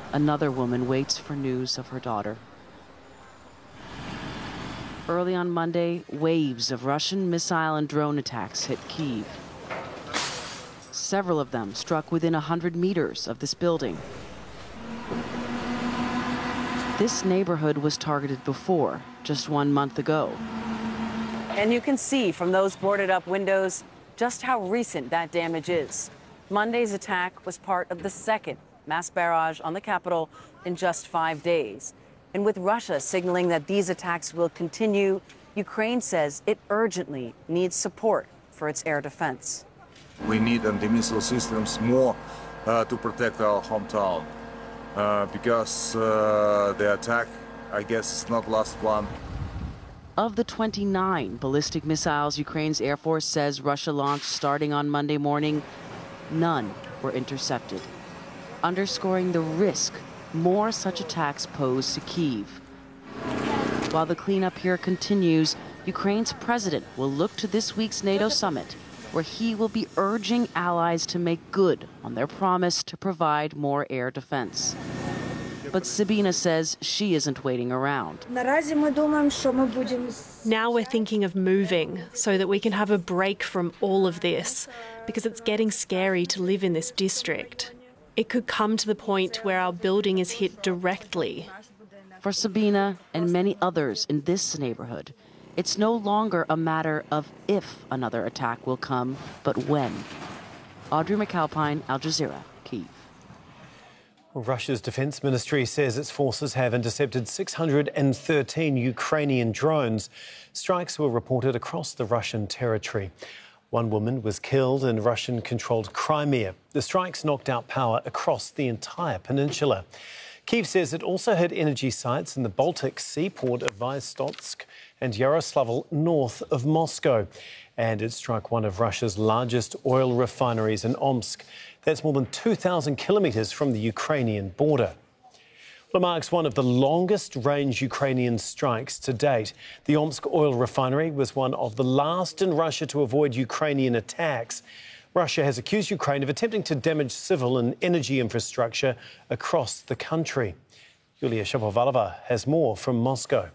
Another woman waits for news of her daughter. Early on Monday, waves of Russian missile and drone attacks hit Kyiv. Several of them struck within 100 meters of this building. This neighborhood was targeted before, just 1 month ago. And you can see from those boarded up windows just how recent that damage is. Monday's attack was part of the second mass barrage on the capital in just 5 days. And with Russia signaling that these attacks will continue, Ukraine says it urgently needs support for its air defense. We need anti-missile systems more to protect our hometown because the attack, I guess, is not last one. Of the 29 ballistic missiles Ukraine's Air Force says Russia launched starting on Monday morning, none were intercepted, underscoring the risk more such attacks pose to Kyiv. While the cleanup here continues, Ukraine's president will look to this week's NATO summit, where he will be urging allies to make good on their promise to provide more air defense. But Sabina says she isn't waiting around. Now we're thinking of moving so that we can have a break from all of this, because it's getting scary to live in this district. It could come to the point where our building is hit directly. For Sabina and many others in this neighborhood, it's no longer a matter of if another attack will come, but when. Audrey McAlpine, Al Jazeera, Kyiv. Well, Russia's defense ministry says its forces have intercepted 613 Ukrainian drones. Strikes were reported across the Russian territory. One woman was killed in Russian-controlled Crimea. The strikes knocked out power across the entire peninsula. Kyiv says it also hit energy sites in the Baltic seaport of Vostok and Yaroslavl north of Moscow. And it struck one of Russia's largest oil refineries in Omsk. That's more than 2,000 kilometres from the Ukrainian border. Well, it marks one of the longest-range Ukrainian strikes to date. The Omsk oil refinery was one of the last in Russia to avoid Ukrainian attacks. Russia has accused Ukraine of attempting to damage civil and energy infrastructure across the country. Yulia Shapovalova has more from Moscow.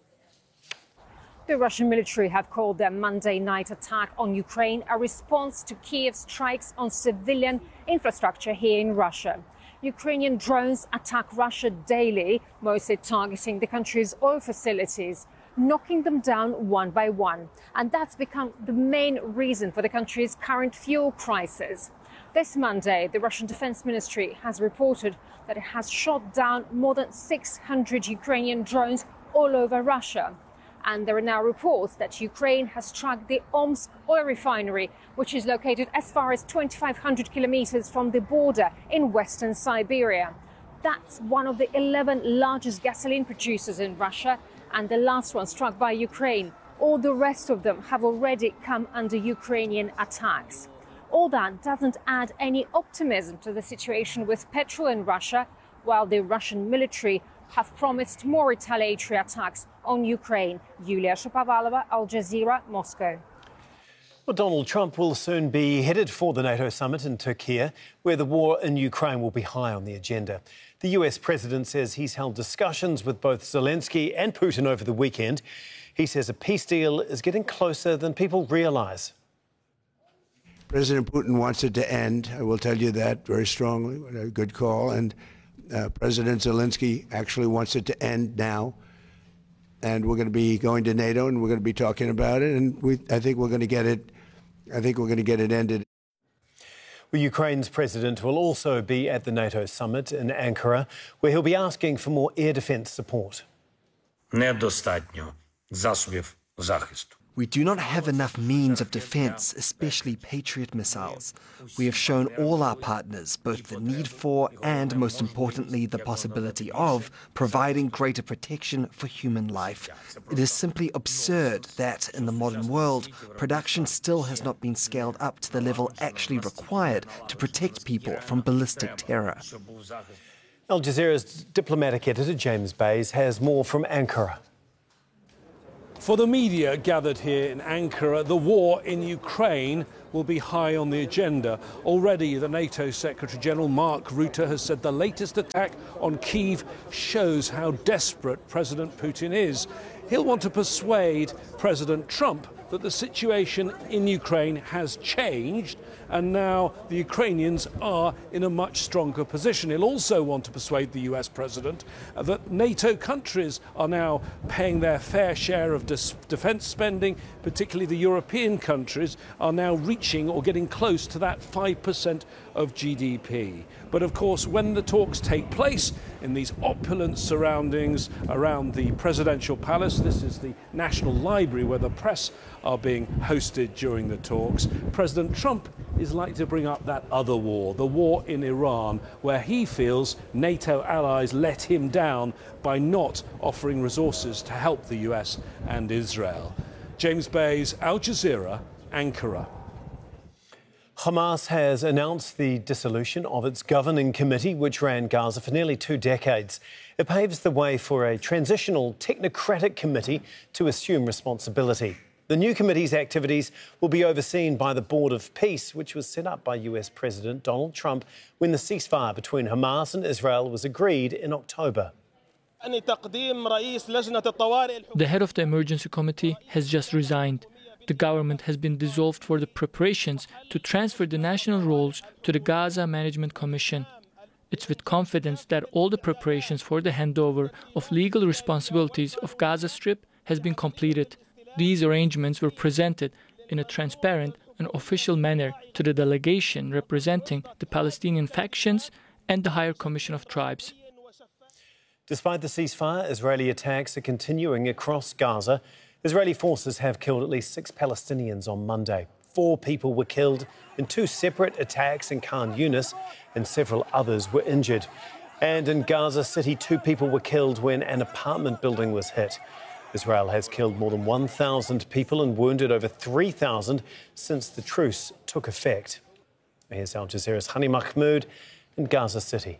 The Russian military have called their Monday night attack on Ukraine a response to Kyiv's strikes on civilian infrastructure here in Russia. Ukrainian drones attack Russia daily, mostly targeting the country's oil facilities, knocking them down one by one. And that's become the main reason for the country's current fuel crisis. This Monday, the Russian Defense Ministry has reported that it has shot down more than 600 Ukrainian drones all over Russia. And there are now reports that Ukraine has struck the Omsk oil refinery, which is located as far as 2,500 kilometers from the border in western Siberia. That's one of the 11 largest gasoline producers in Russia, and the last one struck by Ukraine. All the rest of them have already come under Ukrainian attacks. All that doesn't add any optimism to the situation with petrol in Russia, while the Russian military have promised more retaliatory attacks on Ukraine. Yulia Shapovalova, Al Jazeera, Moscow. Well, Donald Trump will soon be headed for the NATO summit in Turkey, where the war in Ukraine will be high on the agenda. The US president says he's held discussions with both Zelensky and Putin over the weekend. He says a peace deal is getting closer than people realise. President Putin wants it to end. I will tell you that very strongly. A good call. And President Zelensky actually wants it to end now. And we're going to be going to NATO and we're going to be talking about it. And I think we're going to get it. I think we're going to get it ended. Well, Ukraine's president will also be at the NATO summit in Ankara, where he'll be asking for more air defence support. Недостатньо засобів захисту. We do not have enough means of defence, especially Patriot missiles. We have shown all our partners both the need for and, most importantly, the possibility of providing greater protection for human life. It is simply absurd that, in the modern world, production still has not been scaled up to the level actually required to protect people from ballistic terror. Al Jazeera's diplomatic editor, James Bays, has more from Ankara. For the media gathered here in Ankara, the war in Ukraine will be high on the agenda. Already, the NATO Secretary-General Mark Rutte has said the latest attack on Kyiv shows how desperate President Putin is. He'll want to persuade President Trump that the situation in Ukraine has changed and now the Ukrainians are in a much stronger position. He'll also want to persuade the US president that NATO countries are now paying their fair share of defence spending, particularly the European countries are now reaching or getting close to that 5% of GDP. But of course, when the talks take place in these opulent surroundings around the presidential palace, this is the National Library where the press are being hosted during the talks, President Trump is likely to bring up that other war, the war in Iran, where he feels NATO allies let him down by not offering resources to help the US and Israel. James Bays, Al Jazeera, Ankara. Hamas has announced the dissolution of its governing committee, which ran Gaza for nearly 2 decades. It paves the way for a transitional technocratic committee to assume responsibility. The new committee's activities will be overseen by the Board of Peace, which was set up by US President Donald Trump when the ceasefire between Hamas and Israel was agreed in October. The head of the emergency committee has just resigned. The government has been dissolved for the preparations to transfer the national roles to the Gaza Management Commission. It's with confidence that all the preparations for the handover of legal responsibilities of Gaza Strip has been completed. These arrangements were presented in a transparent and official manner to the delegation representing the Palestinian factions and the Higher Commission of Tribes. Despite the ceasefire, Israeli attacks are continuing across Gaza. Israeli forces have killed at least 6 Palestinians on Monday. 4 people were killed in 2 separate attacks in Khan Yunis, and several others were injured. And in Gaza City, 2 people were killed when an apartment building was hit. Israel has killed more than 1,000 people and wounded over 3,000 since the truce took effect. Here's Al Jazeera's Hani Mahmoud in Gaza City.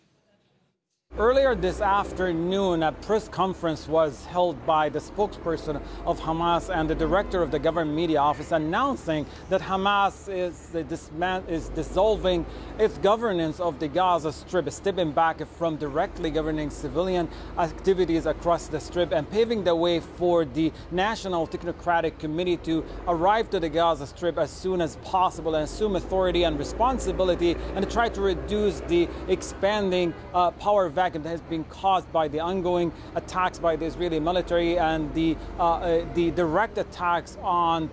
Earlier this afternoon, a press conference was held by the spokesperson of Hamas and the director of the government media office announcing that Hamas is dissolving its governance of the Gaza Strip, stepping back from directly governing civilian activities across the Strip and paving the way for the National Technocratic Committee to arrive to the Gaza Strip as soon as possible and assume authority and responsibility and try to reduce the expanding power vacuum that has been caused by the ongoing attacks by the Israeli military and the direct attacks on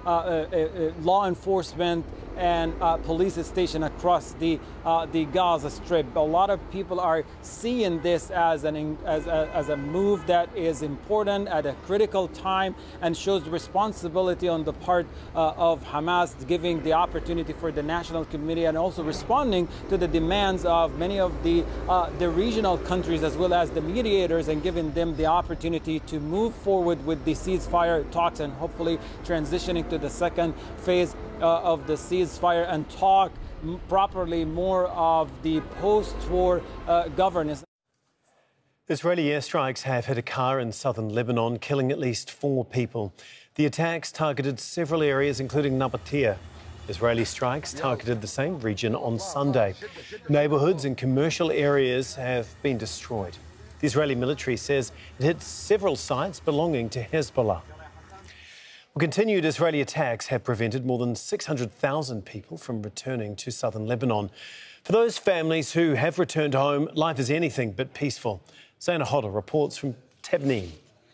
law enforcement and police station across the Gaza Strip. A lot of people are seeing this as a move that is important at a critical time and shows responsibility on the part of Hamas, giving the opportunity for the National Committee and also responding to the demands of many of the regional countries as well as the mediators and giving them the opportunity to move forward with the ceasefire talks and hopefully transitioning to the second phase of the ceasefire and talk properly more of the post-war governance. Israeli airstrikes have hit a car in southern Lebanon, killing at least 4 people. The attacks targeted several areas, including Nabatea. Israeli strikes targeted the same region on Sunday. Neighbourhoods and commercial areas have been destroyed. The Israeli military says it hit several sites belonging to Hezbollah. Well, continued Israeli attacks have prevented more than 600,000 people from returning to southern Lebanon. For those families who have returned home, life is anything but peaceful. Zaina Hodder reports from Tebnin.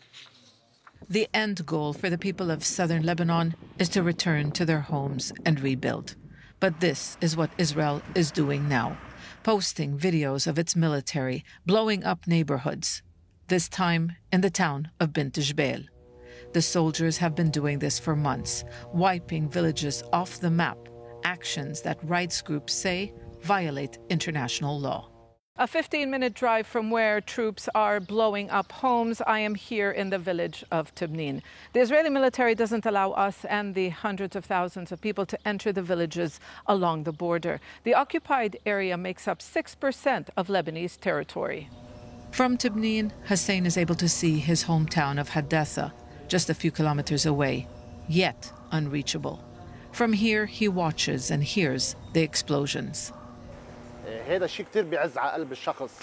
The end goal for the people of southern Lebanon is to return to their homes and rebuild. But this is what Israel is doing now, posting videos of its military blowing up neighborhoods, this time in the town of Bint Jbeil. The soldiers have been doing this for months, wiping villages off the map, actions that rights groups say violate international law. A 15-minute drive from where troops are blowing up homes, I am here in the village of Tebnin. The Israeli military doesn't allow us and the hundreds of thousands of people to enter the villages along the border. The occupied area makes up 6% of Lebanese territory. From Tebnin, Hussein is able to see his hometown of Hadatha, just a few kilometers away, yet unreachable. From here, he watches and hears the explosions. هذا الشيء كثير بيعز على قلب الشخص